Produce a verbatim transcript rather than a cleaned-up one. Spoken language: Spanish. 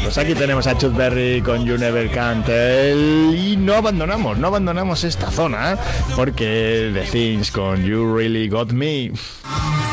Pues aquí tenemos a Chuck Berry con You Never Can Tell y no abandonamos, no abandonamos esta zona porque The Things con You Really Got Me.